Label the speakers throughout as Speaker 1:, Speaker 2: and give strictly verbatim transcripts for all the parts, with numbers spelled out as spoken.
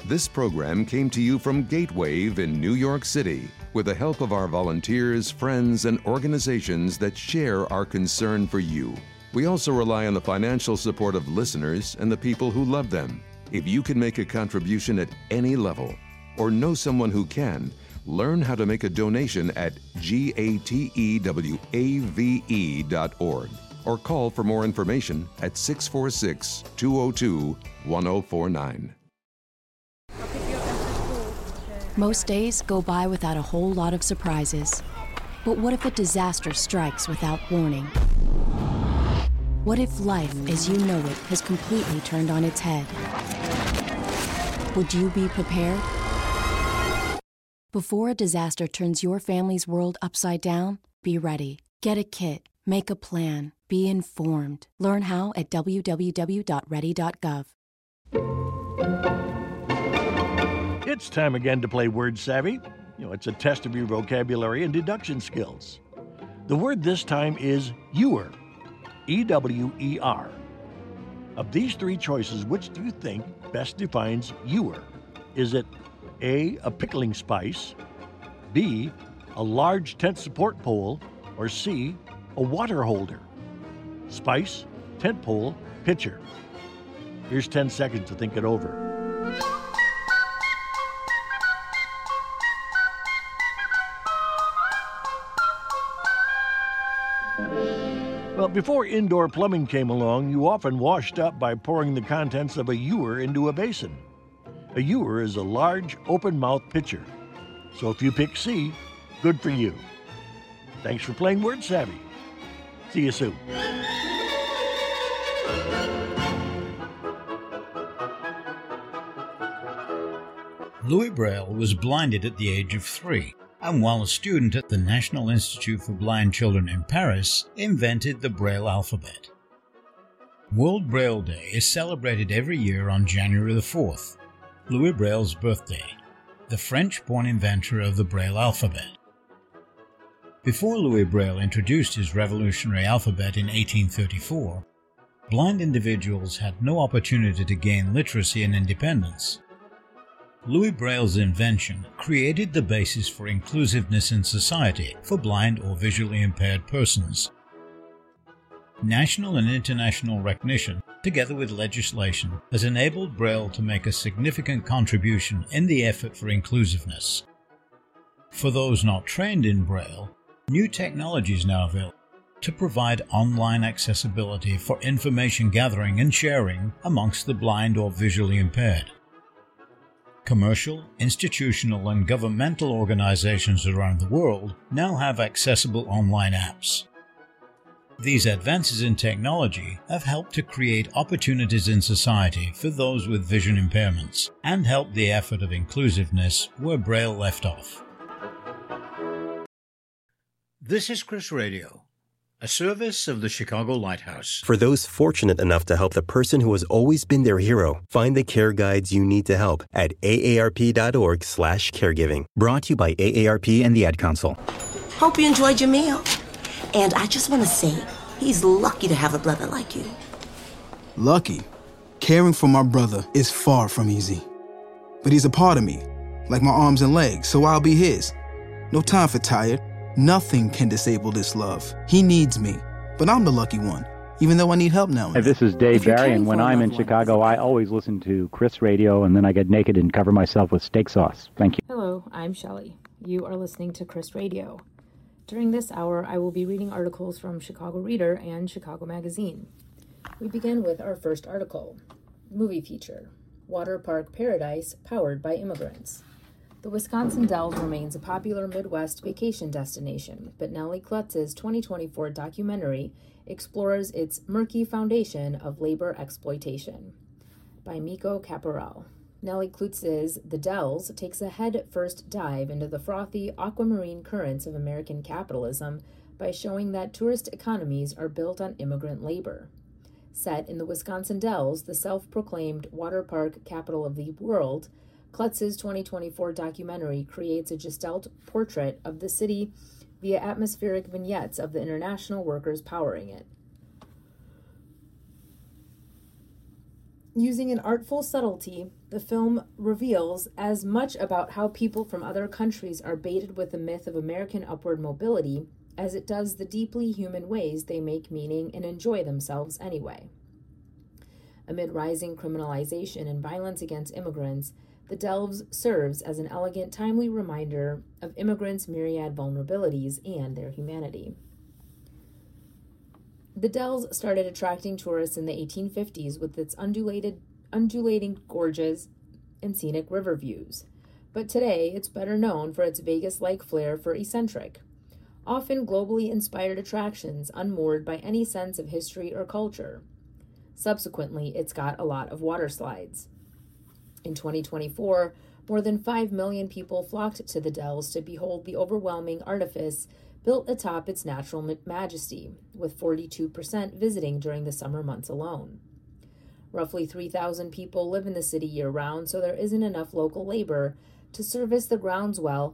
Speaker 1: This program came to you from Gatewave in New York City with the help of our volunteers, friends, and organizations that share our concern for you. We also rely on the financial support of listeners and the people who love them. If you can make a contribution at any level or know someone who can, learn how to make a donation at gatewave dot org or call for more information at six four six, two zero two, one zero four nine.
Speaker 2: Most days go by without a whole lot of surprises. But what if a disaster strikes without warning? What if life, as you know it, has completely turned on its head? Would you be prepared? Before a disaster turns your family's world upside down, be ready. Get a kit. Make a plan. Be informed. Learn how at w w w dot ready dot gov.
Speaker 3: It's time again to play Word Savvy. You know, it's a test of your vocabulary and deduction skills. The word this time is ewer, E W E R. Of these three choices, which do you think best defines ewer? Is it A, a pickling spice, B, a large tent support pole, or C, a water holder? Spice, tent pole, pitcher. Here's ten seconds to think it over. Well, before indoor plumbing came along, you often washed up by pouring the contents of a ewer into a basin. A ewer is a large, open-mouth pitcher. So if you pick C, good for you. Thanks for playing Word Savvy. See you soon.
Speaker 4: Louis Braille was blinded at the age of three, and while a student at the National Institute for Blind Children in Paris, invented the Braille alphabet. World Braille Day is celebrated every year on January the fourth, Louis Braille's birthday, the French-born inventor of the Braille alphabet. Before Louis Braille introduced his revolutionary alphabet in eighteen thirty-four, blind individuals had no opportunity to gain literacy and independence. Louis Braille's invention created the basis for inclusiveness in society for blind or visually impaired persons. National and international recognition, together with legislation, has enabled Braille to make a significant contribution in the effort for inclusiveness. For those not trained in Braille, new technology is now available to provide online accessibility for information gathering and sharing amongst the blind or visually impaired. Commercial, institutional, and governmental organizations around the world now have accessible online apps. These advances in technology have helped to create opportunities in society for those with vision impairments and help the effort of inclusiveness where Braille left off.
Speaker 5: This is Chris Radio, a service of the Chicago Lighthouse.
Speaker 6: For those fortunate enough to help the person who has always been their hero, find the care guides you need to help at A A R P dot org slash caregiving. Brought to you by A A R P and the Ad Council.
Speaker 7: Hope you enjoyed your meal. And I just want to say, he's lucky to have a brother like you.
Speaker 8: Lucky? Caring for my brother is far from easy. But he's a part of me, like my arms and legs, so I'll be his. No time for tired. Nothing can disable this love. He needs me, but I'm the lucky one, even though I need help now and
Speaker 9: Hey,
Speaker 8: then.
Speaker 9: this is Dave Barry, and when I'm in Chicago, I always listen to Chris Radio, and then I get naked and cover myself with steak sauce. Thank you.
Speaker 10: Hello, I'm Shelley. You are listening to Chris Radio. During this hour, I will be reading articles from Chicago Reader and Chicago Magazine. We begin with our first article, Movie Feature, Water Park Paradise Powered by Immigrants. The Wisconsin Dells remains a popular Midwest vacation destination, but Nellie Klutz's twenty twenty-four documentary explores its murky foundation of labor exploitation. By Miko Caparel. Nellie Klutz's The Dells takes a head-first dive into the frothy aquamarine currents of American capitalism by showing that tourist economies are built on immigrant labor. Set in the Wisconsin Dells, the self-proclaimed water park capital of the world, Klutz's twenty twenty-four documentary creates a gestalt portrait of the city via atmospheric vignettes of the international workers powering it. Using an artful subtlety, the film reveals as much about how people from other countries are baited with the myth of American upward mobility as it does the deeply human ways they make meaning and enjoy themselves anyway. Amid rising criminalization and violence against immigrants, The Delves serves as an elegant, timely reminder of immigrants' myriad vulnerabilities and their humanity. The Delves started attracting tourists in the eighteen fifties with its undulated, undulating gorges and scenic river views. But today, it's better known for its Vegas-like flair for eccentric, often globally inspired attractions unmoored by any sense of history or culture. Subsequently, it's got a lot of water slides. In twenty twenty-four, more than five million people flocked to the Delves to behold the overwhelming artifice built atop its natural majesty, with forty-two percent visiting during the summer months alone. Roughly three thousand people live in the city year-round, so there isn't enough local labor to service the groundswell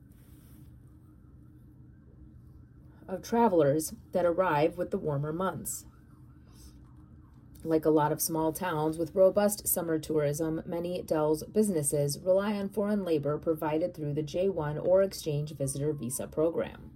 Speaker 10: of travelers that arrive with the warmer months. Like a lot of small towns with robust summer tourism, many Delves businesses rely on foreign labor provided through the J one or Exchange Visitor Visa program.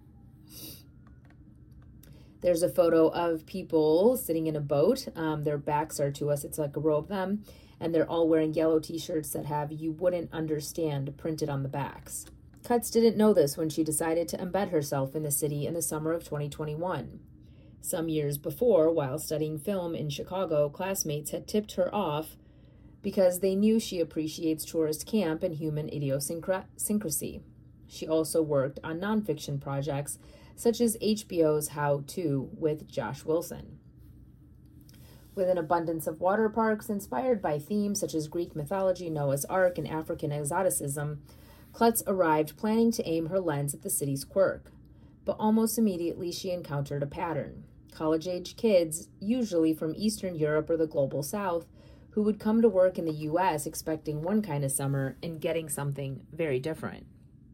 Speaker 10: There's a photo of people sitting in a boat. Um, their backs are to us. It's like a row of them. And they're all wearing yellow t-shirts that have "You Wouldn't Understand" printed on the backs. Cutts didn't know this when she decided to embed herself in the city in the summer of twenty twenty-one. Some years before, while studying film in Chicago, classmates had tipped her off because they knew she appreciates tourist camp and human idiosyncrasy. She also worked on nonfiction projects such as H B O's How To with Josh Wilson. With an abundance of water parks inspired by themes such as Greek mythology, Noah's Ark, and African exoticism, Klutz arrived planning to aim her lens at the city's quirk. But almost immediately she encountered a pattern. College-age kids, usually from Eastern Europe or the Global South, who would come to work in the U S expecting one kind of summer and getting something very different.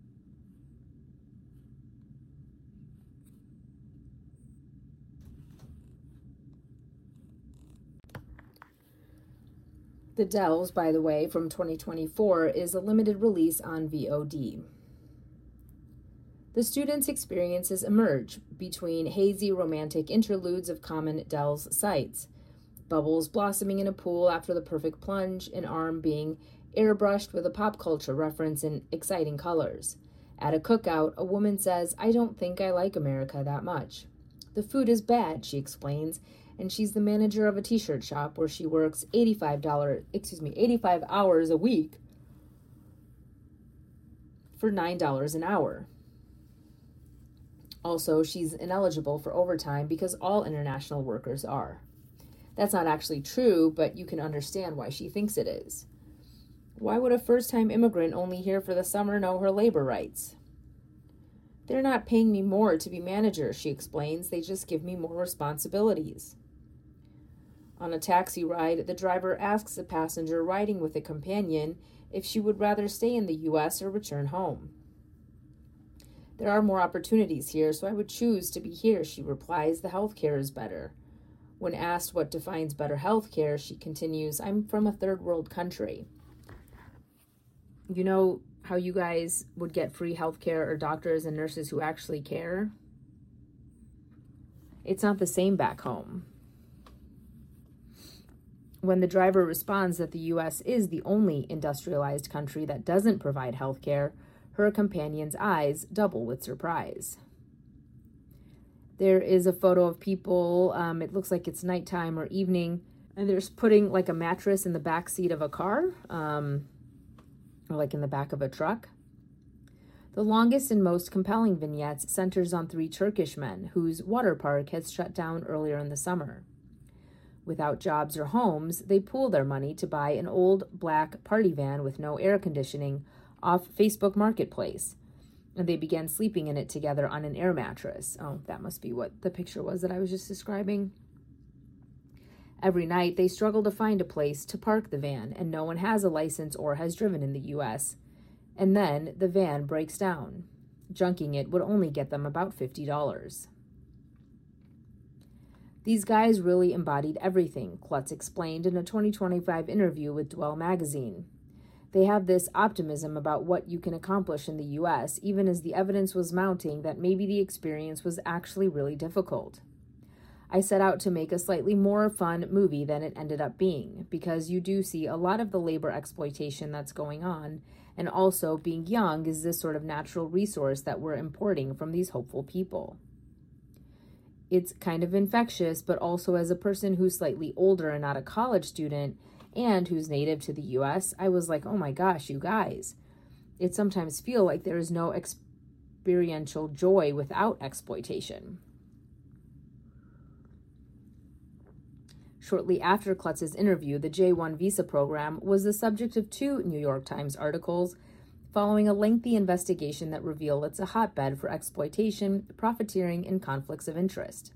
Speaker 10: The Delves, by the way, from twenty twenty-four, is a limited release on V O D. The students' experiences emerge between hazy romantic interludes of common Delves sights, bubbles blossoming in a pool after the perfect plunge, an arm being airbrushed with a pop culture reference in exciting colors. At a cookout, a woman says, "I don't think I like America that much. The food is bad," she explains, and she's the manager of a t-shirt shop where she works eighty-five dollars, excuse me, eighty-five hours a week for nine dollars an hour. Also, she's ineligible for overtime because all international workers are. That's not actually true, but you can understand why she thinks it is. Why would a first-time immigrant only here for the summer know her labor rights? "They're not paying me more to be manager," she explains. "They just give me more responsibilities." On a taxi ride, the driver asks a passenger riding with a companion if she would rather stay in the U S or return home. "There are more opportunities here, so I would choose to be here," she replies. "The health care is better." When asked what defines better health care, she continues, "I'm from a third world country." You know how you guys would get free health care or doctors and nurses who actually care? It's not the same back home. When the driver responds that the U S is the only industrialized country that doesn't provide health care, her companion's eyes double with surprise. There is a photo of people, um, it looks like it's nighttime or evening, and they're putting like a mattress in the back seat of a car, um, or like in the back of a truck. The longest and most compelling vignettes centers on three Turkish men whose water park has shut down earlier in the summer. Without jobs or homes, they pool their money to buy an old black party van with no air conditioning off Facebook Marketplace, and they began sleeping in it together on an air mattress. Oh, that must be what the picture was that I was just describing. Every night, they struggle to find a place to park the van, and no one has a license or has driven in the U S. And then the van breaks down. Junking it would only get them about fifty dollars. These guys really embodied everything, Klutz explained in a twenty twenty-five interview with Dwell magazine. They have this optimism about what you can accomplish in the U S, even as the evidence was mounting that maybe the experience was actually really difficult. I set out to make a slightly more fun movie than it ended up being, because you do see a lot of the labor exploitation that's going on, and also being young is this sort of natural resource that we're importing from these hopeful people. It's kind of infectious, but also as a person who's slightly older and not a college student, and who's native to the U S, I was like, oh my gosh, you guys. It sometimes feels like there is no experiential joy without exploitation. Shortly after Klutz's interview, the J one visa program was the subject of two New York Times articles following a lengthy investigation that revealed it's a hotbed for exploitation, profiteering, and conflicts of interest.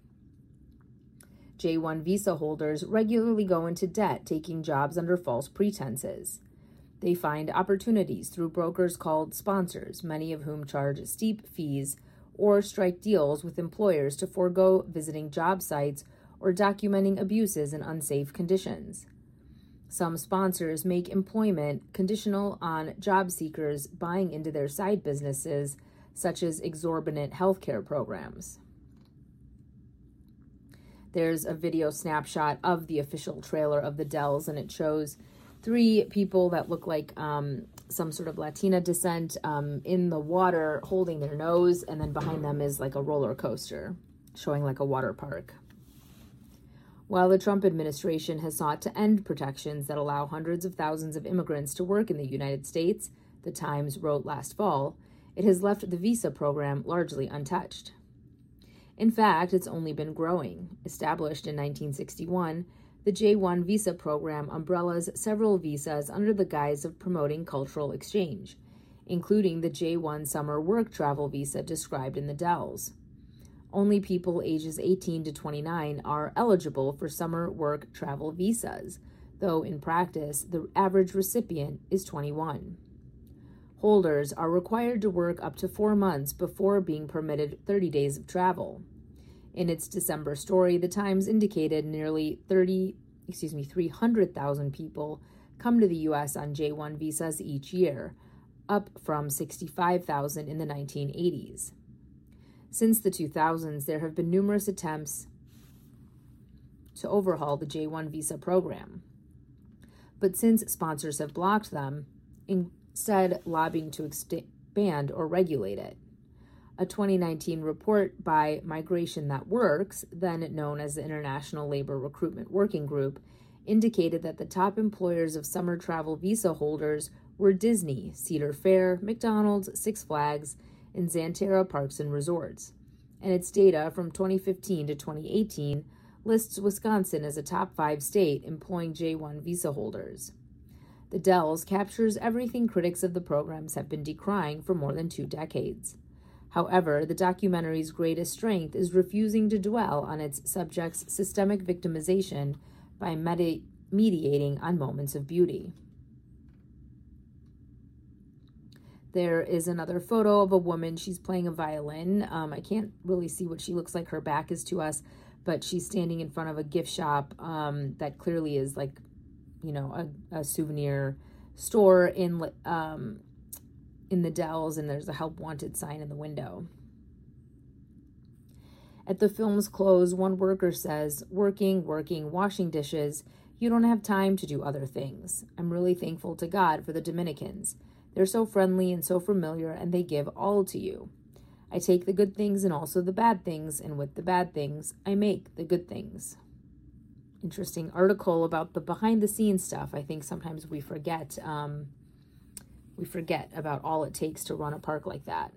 Speaker 10: J one visa holders regularly go into debt taking jobs under false pretenses. They find opportunities through brokers called sponsors, many of whom charge steep fees or strike deals with employers to forego visiting job sites or documenting abuses and unsafe conditions. Some sponsors make employment conditional on job seekers buying into their side businesses, such as exorbitant healthcare programs. There's a video snapshot of the official trailer of the Dells, and it shows three people that look like um, some sort of Latina descent um, in the water holding their nose, and then behind them is like a roller coaster, showing like a water park. While the Trump administration has sought to end protections that allow hundreds of thousands of immigrants to work in the United States, the Times wrote last fall, it has left the visa program largely untouched. In fact, it's only been growing. Established in nineteen sixty-one, the J one visa program umbrellas several visas under the guise of promoting cultural exchange, including the J one summer work travel visa described in the Dells. Only people ages eighteen to twenty-nine are eligible for summer work travel visas, though in practice, the average recipient is twenty-one. Holders are required to work up to four months before being permitted thirty days of travel. In its December story, the Times indicated nearly thirty, excuse me, three hundred thousand people come to the U S on J one visas each year, up from sixty-five thousand in the nineteen eighties. Since the two thousands, there have been numerous attempts to overhaul the J one visa program. But since sponsors have blocked them, instead lobbying to expand or regulate it. A twenty nineteen report by Migration That Works, then known as the International Labor Recruitment Working Group, indicated that the top employers of summer travel visa holders were Disney, Cedar Fair, McDonald's, Six Flags, and Xanterra Parks and Resorts. And its data from twenty fifteen to twenty eighteen lists Wisconsin as a top five state employing J one visa holders. The Dells captures everything critics of the programs have been decrying for more than two decades. However, the documentary's greatest strength is refusing to dwell on its subjects' systemic victimization by medi- mediating on moments of beauty. There is another photo of a woman. She's playing a violin. Um, I can't really see what she looks like. Her back is to us, but she's standing in front of a gift shop um, that clearly is like, you know, a, a souvenir store in um, in the Dells, and there's a help wanted sign in the window. At the film's close, one worker says, working, working, washing dishes, you don't have time to do other things. I'm really thankful to God for the Dominicans. They're so friendly and so familiar, and they give all to you. I take the good things and also the bad things, and with the bad things, I make the good things. Interesting article about the behind-the-scenes stuff. I think sometimes we forget, um, we forget about all it takes to run a park like that.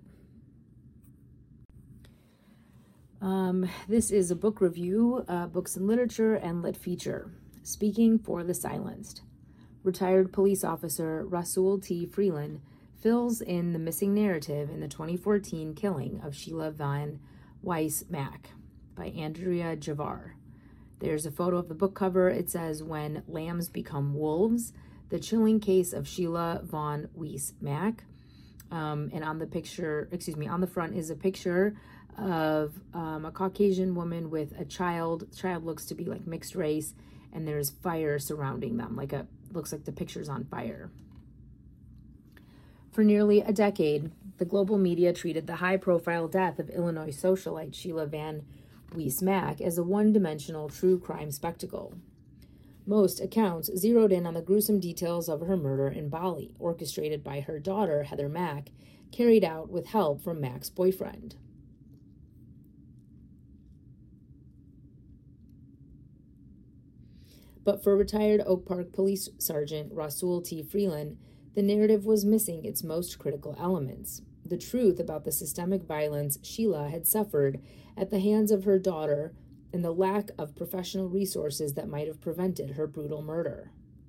Speaker 10: Um, this is a book review, uh, Books and Literature and Lit Feature. Speaking for the Silenced. Retired police officer Rasul T. Freeland fills in the missing narrative in the twenty fourteen killing of Sheila Van Weiss Mack by Andrea Javar. There's a photo of the book cover. It says, When Lambs Become Wolves, the chilling case of Sheila Von Weiss Mack. Um, and on the picture, excuse me, on the front is a picture of um, a Caucasian woman with a child. The child looks to be like mixed race, and there's fire surrounding them, like a looks like the picture's on fire. For nearly a decade, the global media treated the high-profile death of Illinois socialite Sheila Van Weiss Mack as a one-dimensional true crime spectacle. Most accounts zeroed in on the gruesome details of her murder in Bali, orchestrated by her daughter, Heather Mack, carried out with help from Mack's boyfriend. But for retired Oak Park Police Sergeant Rasul T. Freeland, the narrative was missing its most critical elements: the truth about the systemic violence Sheila had suffered at the hands of her daughter and the lack of professional resources that might have prevented her brutal murder.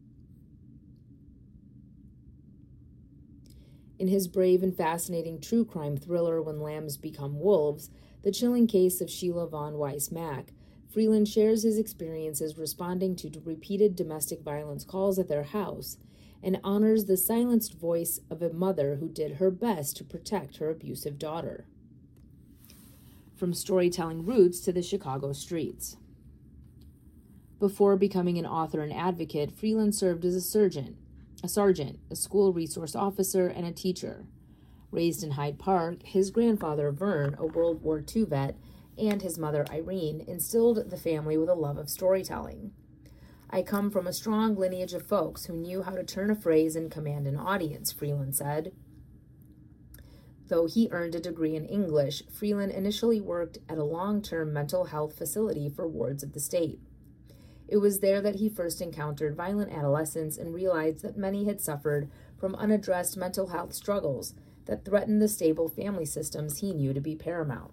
Speaker 10: In his brave and fascinating true crime thriller When Lambs Become Wolves, The Chilling Case of Sheila Von Weiss Mack, Freeland shares his experiences responding to repeated domestic violence calls at their house and honors the silenced voice of a mother who did her best to protect her abusive daughter. From storytelling roots to the Chicago streets. Before becoming an author and advocate, Freeland served as a surgeon, a sergeant, a school resource officer, and a teacher. Raised in Hyde Park, his grandfather, Vern, a World War Two vet, and his mother, Irene, instilled the family with a love of storytelling. I come from a strong lineage of folks who knew how to turn a phrase and command an audience, Freeland said. Though he earned a degree in English, Freeland initially worked at a long-term mental health facility for wards of the state. It was there that he first encountered violent adolescents and realized that many had suffered from unaddressed mental health struggles that threatened the stable family systems he knew to be paramount.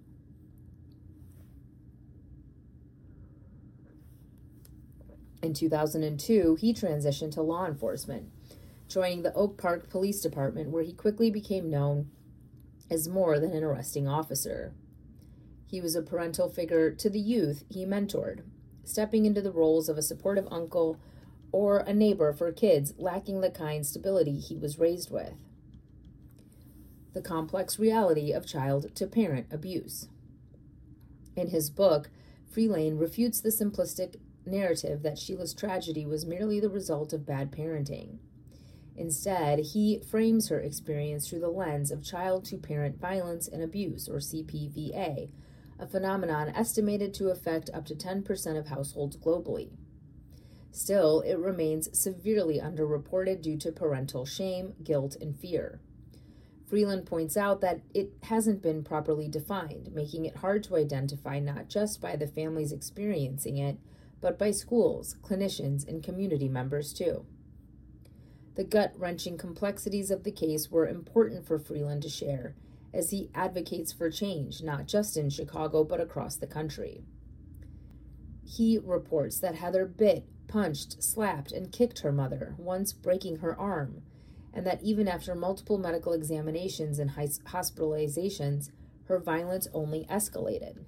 Speaker 10: In two thousand two, he transitioned to law enforcement, joining the Oak Park Police Department, where he quickly became known as more than an arresting officer. He was a parental figure to the youth he mentored, stepping into the roles of a supportive uncle or a neighbor for kids lacking the kind stability he was raised with. The complex reality of child-to-parent abuse. In his book, Freeland refutes the simplistic narrative that Sheila's tragedy was merely the result of bad parenting. Instead, he frames her experience through the lens of child-to-parent violence and abuse, or C P V A, a phenomenon estimated to affect up to ten percent of households globally. Still, it remains severely underreported due to parental shame, guilt, and fear. Freeland points out that it hasn't been properly defined, making it hard to identify not just by the families experiencing it, but by schools, clinicians, and community members too. The gut-wrenching complexities of the case were important for Freeland to share, as he advocates for change, not just in Chicago, but across the country. He reports that Heather bit, punched, slapped, and kicked her mother, once breaking her arm, and that even after multiple medical examinations and hospitalizations, her violence only escalated.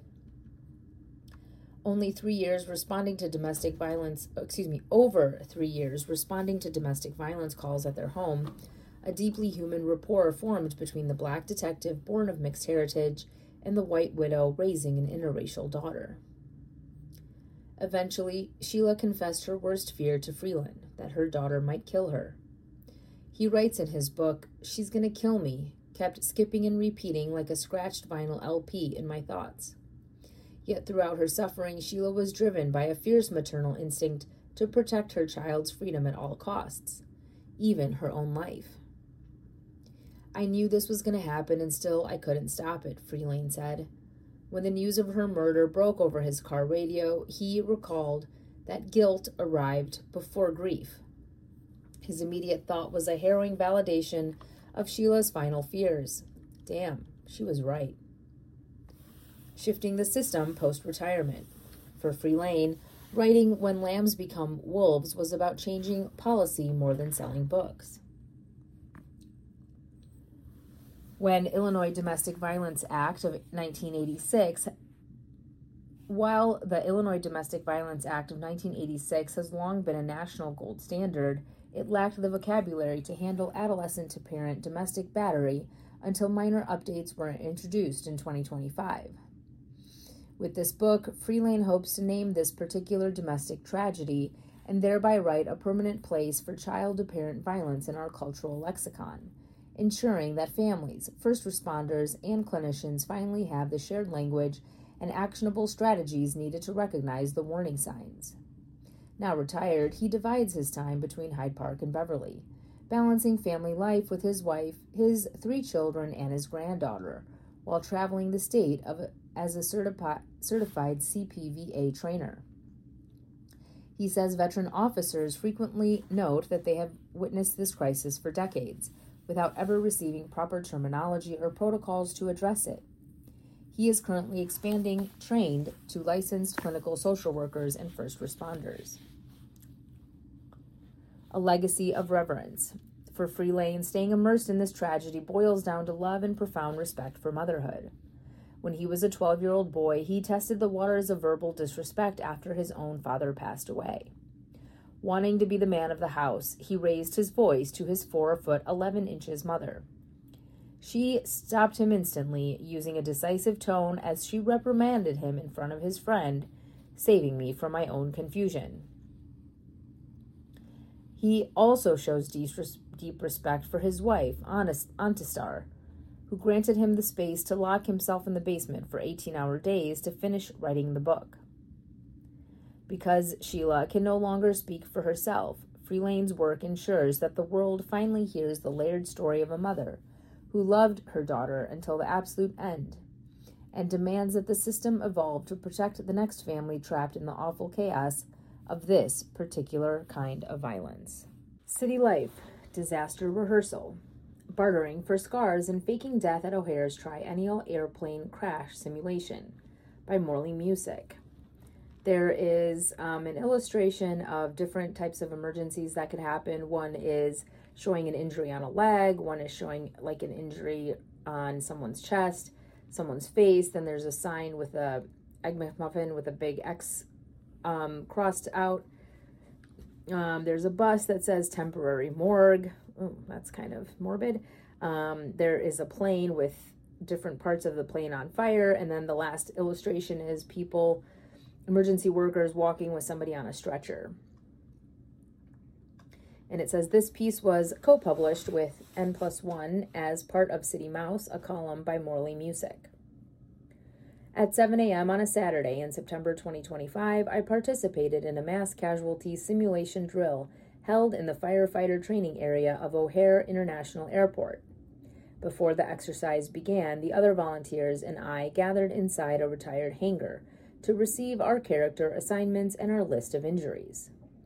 Speaker 10: Only three years responding to domestic violence, excuse me, over three years responding to domestic violence calls at their home, a deeply human rapport formed between the black detective born of mixed heritage and the white widow raising an interracial daughter. Eventually, Sheila confessed her worst fear to Freeland, that her daughter might kill her. He writes in his book, "She's gonna kill me," kept skipping and repeating like a scratched vinyl L P in my thoughts. Yet throughout her suffering, Sheila was driven by a fierce maternal instinct to protect her child's freedom at all costs, even her own life. "I knew this was going to happen, and still I couldn't stop it," Freeland said. When the news of her murder broke over his car radio, he recalled that guilt arrived before grief. His immediate thought was a harrowing validation of Sheila's final fears. Damn, she was right. Shifting the system post-retirement. For Freeland, writing When Lambs Become Wolves was about changing policy more than selling books. When Illinois Domestic Violence Act of nineteen eighty-six, while the Illinois Domestic Violence Act of nineteen eighty-six has long been a national gold standard, it lacked the vocabulary to handle adolescent-to-parent domestic battery until minor updates were introduced in twenty twenty-five. With this book, Frelane hopes to name this particular domestic tragedy and thereby write a permanent place for child-to-parent violence in our cultural lexicon, ensuring that families, first responders, and clinicians finally have the shared language and actionable strategies needed to recognize the warning signs. Now retired, he divides his time between Hyde Park and Beverly, balancing family life with his wife, his three children, and his granddaughter, while traveling the state of, as a certifi- certified C P V A trainer. He says veteran officers frequently note that they have witnessed this crisis for decades, without ever receiving proper terminology or protocols to address it. He is currently expanding trained to licensed clinical social workers and first responders. A legacy of reverence. For Frelane, staying immersed in this tragedy boils down to love and profound respect for motherhood. When he was a twelve-year-old boy, he tested the waters of verbal disrespect after his own father passed away. Wanting to be the man of the house, he raised his voice to his four foot eleven inches mother. She stopped him instantly, using a decisive tone as she reprimanded him in front of his friend, saving me from my own confusion. He also shows deep respect for his wife, Antistar, who granted him the space to lock himself in the basement for eighteen-hour days to finish writing the book. Because Sheila can no longer speak for herself, Frelane's work ensures that the world finally hears the layered story of a mother who loved her daughter until the absolute end, and demands that the system evolve to protect the next family trapped in the awful chaos of this particular kind of violence. City Life, Disaster Rehearsal, Bartering for Scars and Faking Death at O'Hare's Triennial Airplane Crash Simulation by Morley Music. There is um, an illustration of different types of emergencies that could happen. One is showing an injury on a leg. One is showing like an injury on someone's chest, someone's face. Then there's a sign with a Egg McMuffin with a big X um, crossed out. Um, there's a bus that says temporary morgue. Oh, that's kind of morbid. Um, there is a plane with different parts of the plane on fire. And then the last illustration is people, emergency workers walking with somebody on a stretcher. And it says this piece was co-published with N plus one as part of City Mouse, a column by Morley Music. At seven a.m. on a Saturday in September twenty twenty-five, I participated in a mass casualty simulation drill held in the firefighter training area of O'Hare International Airport. Before the exercise began, the other volunteers and I gathered inside a retired hangar to receive our character assignments and our list of injuries.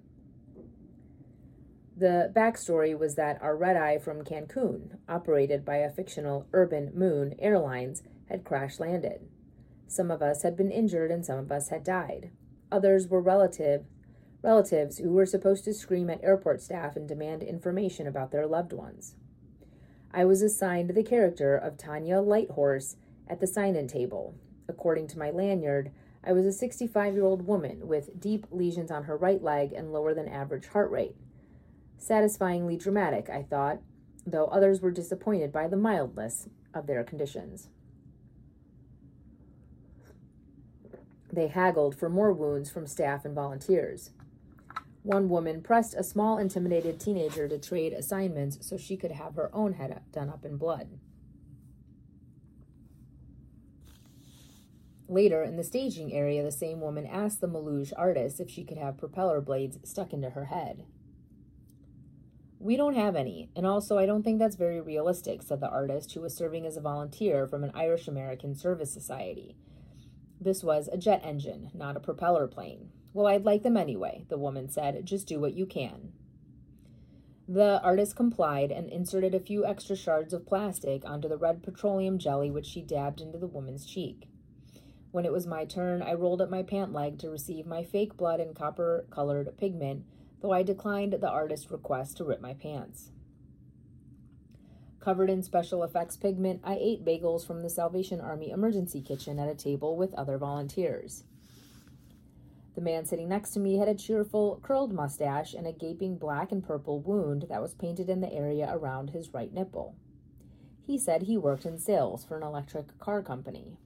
Speaker 10: The backstory was that our red-eye from Cancun, operated by a fictional Urban Moon Airlines, had crash-landed. Some of us had been injured and some of us had died. Others were relative, relatives who were supposed to scream at airport staff and demand information about their loved ones. I was assigned the character of Tanya Lighthorse at the sign-in table. According to my lanyard, I was a sixty-five-year-old woman with deep lesions on her right leg and lower than average heart rate. Satisfyingly dramatic, I thought, though others were disappointed by the mildness of their conditions. They haggled for more wounds from staff and volunteers. One woman pressed a small, intimidated teenager to trade assignments so she could have her own head done up in blood. Later, in the staging area, the same woman asked the Meluge artist if she could have propeller blades stuck into her head. "We don't have any, and also I don't think that's very realistic," said the artist, who was serving as a volunteer from an Irish-American Service Society. This was a jet engine, not a propeller plane. "Well, I'd like them anyway," the woman said. "Just do what you can." The artist complied and inserted a few extra shards of plastic onto the red petroleum jelly which she dabbed into the woman's cheek. When it was my turn, I rolled up my pant leg to receive my fake blood and copper-colored pigment, though I declined the artist's request to rip my pants. Covered in special effects pigment, I ate bagels from the Salvation Army emergency kitchen at a table with other volunteers. The man sitting next to me had a cheerful, curled mustache and a gaping black and purple wound that was painted in the area around his right nipple. He said he worked in sales for an electric car company.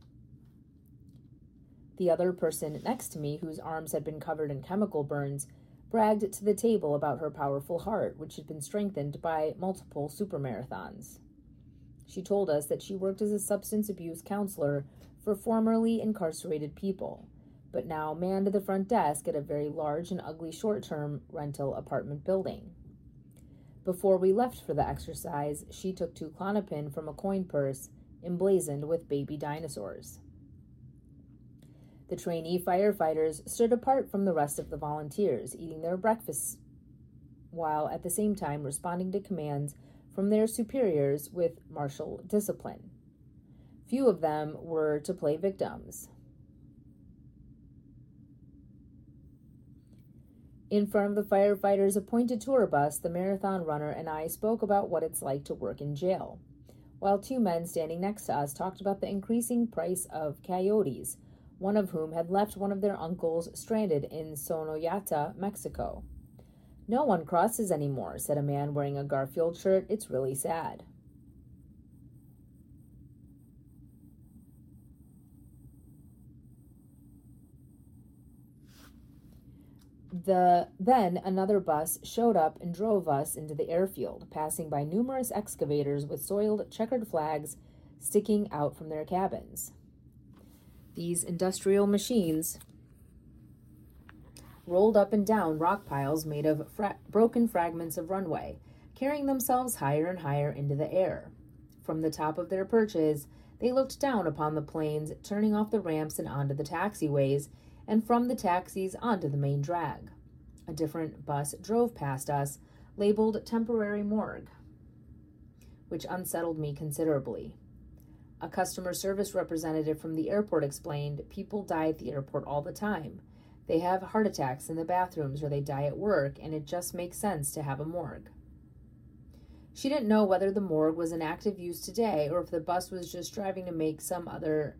Speaker 10: The other person next to me, whose arms had been covered in chemical burns, bragged to the table about her powerful heart, which had been strengthened by multiple supermarathons. She told us that she worked as a substance abuse counselor for formerly incarcerated people, but now manned the front desk at a very large and ugly short-term rental apartment building. Before we left for the exercise, she took two Klonopin from a coin purse emblazoned with baby dinosaurs. The trainee firefighters stood apart from the rest of the volunteers, eating their breakfasts while at the same time responding to commands from their superiors with martial discipline. Few of them were to play victims. In front of the firefighters' appointed tour bus, the marathon runner and I spoke about what it's like to work in jail, while two men standing next to us talked about the increasing price of coyotes, one of whom had left one of their uncles stranded in Sonoyata, Mexico. "No one crosses anymore," said a man wearing a Garfield shirt. "It's really sad." The, then another bus showed up and drove us into the airfield, passing by numerous excavators with soiled checkered flags sticking out from their cabins. These industrial machines rolled up and down rock piles made of fra- broken fragments of runway, carrying themselves higher and higher into the air. From the top of their perches, they looked down upon the planes, turning off the ramps and onto the taxiways, and from the taxis onto the main drag. A different bus drove past us, labeled Temporary Morgue, which unsettled me considerably. A customer service representative from the airport explained, "People die at the airport all the time. They have heart attacks in the bathrooms or they die at work, and it just makes sense to have a morgue." She didn't know whether the morgue was in active use today or if the bus was just driving to make some other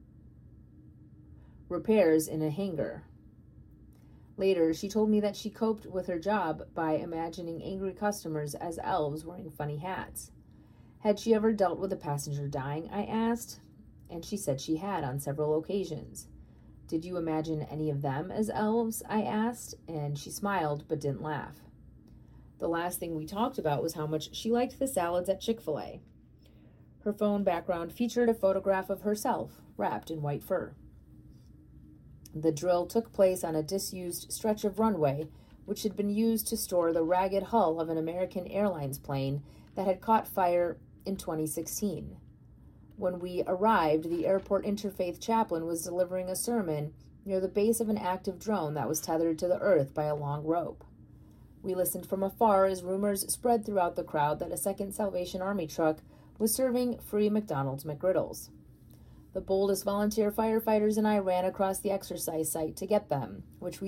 Speaker 10: repairs in a hangar. Later, she told me that she coped with her job by imagining angry customers as elves wearing funny hats. Had she ever dealt with a passenger dying, I asked, and she said she had on several occasions. "Did you imagine any of them as elves?" I asked, and she smiled but didn't laugh. The last thing we talked about was how much she liked the salads at Chick-fil-A. Her phone background featured a photograph of herself, wrapped in white fur. The drill took place on a disused stretch of runway, which had been used to store the ragged hull of an American Airlines plane that had caught fire in twenty sixteen. When we arrived, the airport interfaith chaplain was delivering a sermon near the base of an active drone that was tethered to the earth by a long rope. We listened from afar as rumors spread throughout the crowd that a second Salvation Army truck was serving free McDonald's McGriddles. The boldest volunteer firefighters and I ran across the exercise site to get them, which we